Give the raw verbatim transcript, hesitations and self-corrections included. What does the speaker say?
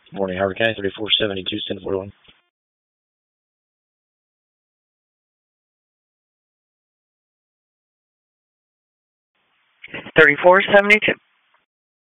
Morning, Howard County, thirty-four seventy-two, ten forty-one. thirty-four seventy-two.